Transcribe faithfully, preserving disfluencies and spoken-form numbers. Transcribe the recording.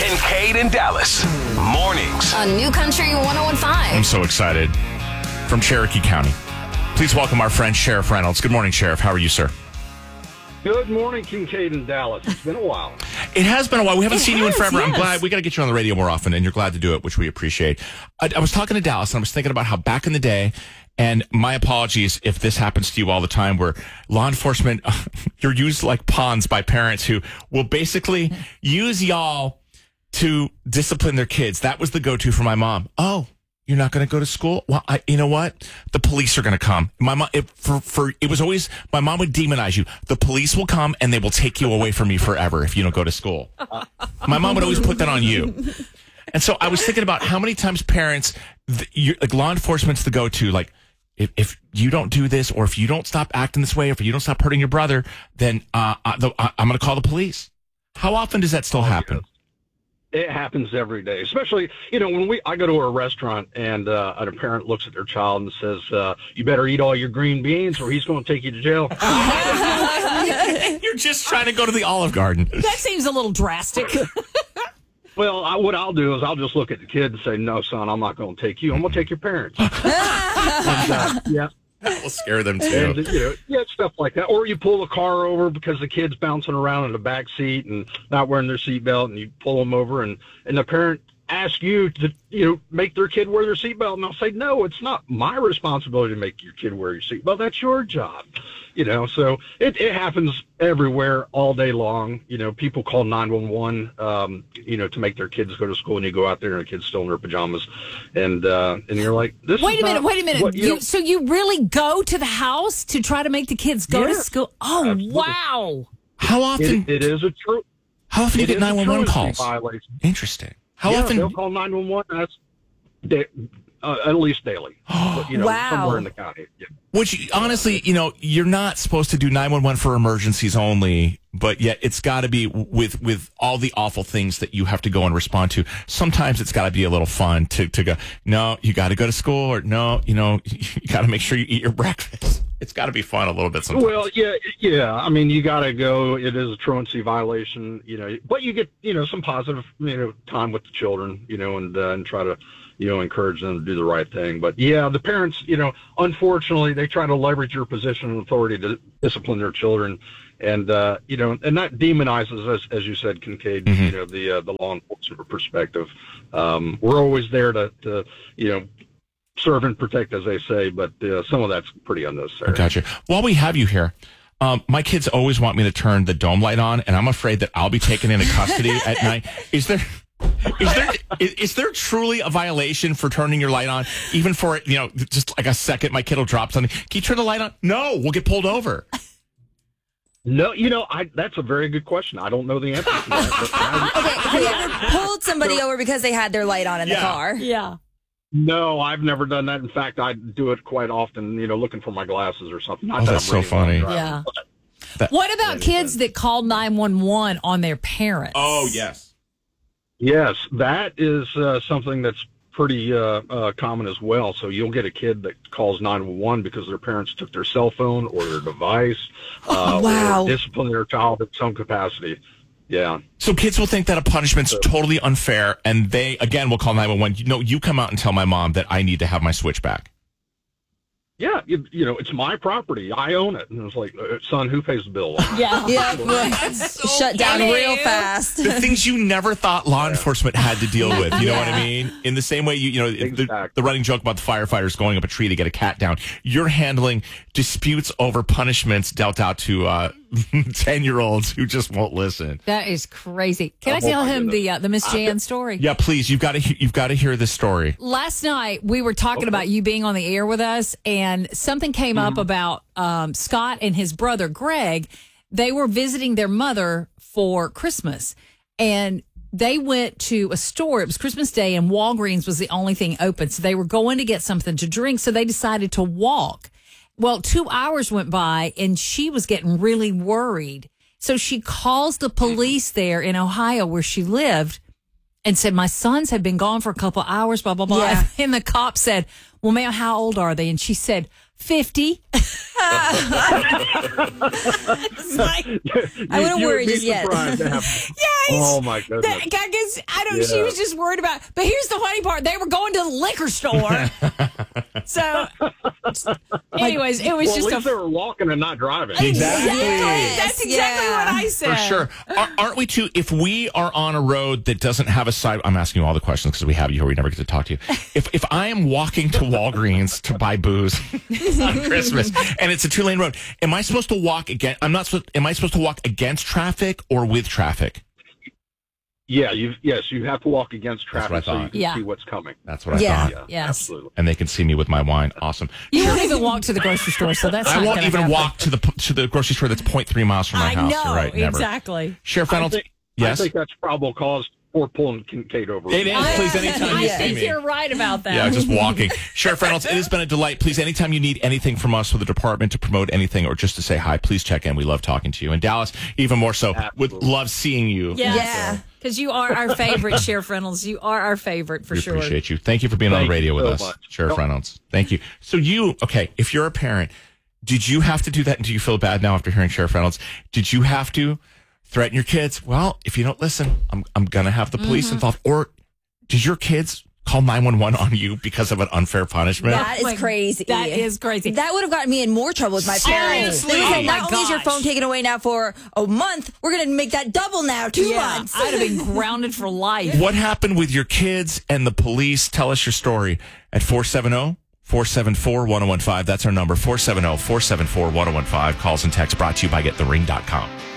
Kincaid and Dallas. Mornings. On New Country one oh one five. I'm so excited. From Cherokee County. Please welcome our friend Sheriff Reynolds. Good morning, Sheriff. How are you, sir? Good morning, Kincaid and Dallas. It's been a while. It has been a while. We haven't It seen you in has, forever. I'm yes. glad. We got to get you on the radio more often, and you're glad to do it, which we appreciate. I, I was talking to Dallas, and I was thinking about how back in the day, and my apologies if this happens to you all the time, where law enforcement, you're used like pawns by parents who will basically use y'all to discipline their kids. That was the go-to for my mom. Oh, you're not going to go to school? Well, I, you know what? The police are going to come. My mom, it, for, for, it was always, my mom would demonize you. The police will come and they will take you away from me forever if you don't go to school. My mom would always put that on you. And so I was thinking about how many times parents, the, you, like law enforcement's the go-to, like, If, if you don't do this, or if you don't stop acting this way, or if you don't stop hurting your brother, then uh, I, the, I, I'm going to call the police. How often does that still happen? It happens every day, especially, you know, when we I go to a restaurant and uh, a parent looks at their child and says, uh, you better eat all your green beans or he's going to take you to jail. You're just trying to go to the Olive Garden. That seems a little drastic. Well, I, what I'll do is I'll just look at the kid and say, no, son, I'm not going to take you. I'm going to take your parents. and, uh, yeah. That will scare them too. And, you know, yeah, stuff like that. Or you pull the car over because the kid's bouncing around in the back seat and not wearing their seatbelt, and you pull them over, and, and the parent asks you to, you know, make their kid wear their seatbelt. And I'll say, no, it's not my responsibility to make your kid wear your seatbelt. That's your job. You know, so it, it happens everywhere all day long. You know, people call nine one one, um, you know, to make their kids go to school, and you go out there and the kid's still in their pajamas. And uh, and you're like, this Wait is a minute, not wait a minute. what, you You, know, so you really go to the house to try to make the kids go to Yeah, school? Oh, absolutely. wow. How often? it, it is a true. how often do you it get is a nine one one truancy calls? violation. Interesting. How yeah, often? they'll call nine one one. That's da- uh, at least daily. But, you know, Wow. somewhere in the county. Yeah. Which, honestly, you know, you're not supposed to do nine one one for emergencies only, but yet it's got to be with with all the awful things that you have to go and respond to. Sometimes it's got to be a little fun to, to go, no, you got to go to school, or no, you know, you got to make sure you eat your breakfast. It's got to be fun a little bit sometimes. Well, yeah, yeah. I mean, you got to go. It is a truancy violation, you know, but you get, you know, some positive, you know, time with the children, you know, and uh, and try to, you know, encourage them to do the right thing. But yeah, the parents, you know, unfortunately, they try to leverage your position of authority to discipline their children, and uh, you know, and that demonizes, as as you said, Kincaid, Mm-hmm. you know, the uh, the law enforcement perspective. Um, we're always there to, to, you know, serve and protect, as they say, but uh, some of that's pretty unnecessary. Gotcha. While we have you here, um, my kids always want me to turn the dome light on, and I'm afraid that I'll be taken into custody at night. Is there, is there, is, is there truly a violation for turning your light on, even for, you know, just like a second, my kid will drop something? Can you turn the light on? No, we'll get pulled over. No, you know, I that's a very good question. I don't know the answer to that. But I, Okay, have you ever pulled somebody over because they had their light on in Yeah. the car? Yeah. no, I've never done that. In fact, I do it quite often, you know, looking for my glasses or something. Not Oh, that that's I'm so reading funny. while I'm Yeah. driving, That- What about kids that call nine one one on their parents? Oh, yes. Yes, that is uh, something that's pretty uh, uh, common as well. So you'll get a kid that calls nine one one because their parents took their cell phone or their device, uh, wow. or disciplined their child in some capacity. Yeah. So kids will think that a punishment's totally unfair, and they, again, will call nine one one. You know, you come out and tell my mom that I need to have my switch back. Yeah, you, you know, it's my property. I own it. And it's like, uh, son, who pays the bill? Yeah. Yeah, shut down funny. real fast. The things you never thought law enforcement had to deal with. You know what I mean? In the same way, you you know, the, Exactly. the running joke about the firefighters going up a tree to get a cat down. You're handling disputes over punishments dealt out to uh, ten-year-olds who just won't listen. That is crazy. Can I Oh, tell my him goodness. the uh, the Miss Jan story? Yeah, please, you've got to you've got to hear this story. Last night we were talking about you being on the air with us, and something came Mm-hmm. up about um, Scott and his brother Greg. They were visiting their mother for Christmas, and they went to a store. It was Christmas Day, and Walgreens was the only thing open. So they were going to get something to drink, so they decided to walk. Well, two hours went by, and she was getting really worried. So she calls the police there in Ohio where she lived and said, my sons have been gone for a couple hours, blah, blah, blah. Yeah. And the cop said, well, ma'am, how old are they? And she said, fifty. It's like, I wouldn't You worry would be just yet. surprised to have- Yeah, Oh my goodness. That, I guess I don't. She Yeah. was just worried about. But here's the funny part: they were going to the liquor store. So, anyways, it was Well, just at a. least they were walking and not driving. Exactly. Yes, That's exactly yeah. what I said. For sure. Are, aren't we too? If we are on a road that doesn't have a side, I'm asking you all the questions because we have you here. We never get to talk to you. If if I am walking to Walgreens to buy booze on Christmas and it's a two lane road, am I supposed to walk again? I'm not supposed. Am I supposed to walk against traffic or with traffic? Yeah, you yes, you have to walk against That's what I traffic so you thought. can Yeah. see what's coming. That's what I Yeah. thought. Yeah, Yes. absolutely. And they can see me with my wine. Awesome. You won't even walk to the grocery store, so that's I not won't gonna even happen. walk to the to the grocery store that's zero point three miles from my I house. know You're right, never. exactly. Sheriff I Reynolds. think, Yes. I think that's probable cause for pulling Kincaid over. It is. Please, anytime I you see think me. you're right about that. Yeah, just walking. Sheriff Reynolds, it has been a delight. Please, anytime you need anything from us with the department to promote anything or just to say hi, please check in. We love talking to you. And Dallas, even more so, would Absolutely. love seeing you. Yes. Yeah. Because you are our favorite, Sheriff Reynolds. You are our favorite for We sure. appreciate you. Thank you for being on Thank the radio you with so us, much. Sheriff Nope. Reynolds. Thank you. So you, okay, if you're a parent, did you have to do that? And do you feel bad now after hearing Sheriff Reynolds? Did you have to threaten your kids? Well, if you don't listen, I'm I'm gonna have the police Mm-hmm. involved. Or did your kids call nine one one on you because of an unfair punishment? That is Like, crazy. That is crazy. That would have gotten me in more trouble with my parents. Seriously? They would say, Oh, my not only is your gosh. phone taken away now for a month, we're going to make that double now, two yeah, months. I'd have been grounded for life. What happened with your kids and the police? Tell us your story at four seven zero, four seven four, one zero one five. That's our number, four seven zero, four seven four, one zero one five. Calls and texts brought to you by get the ring dot com.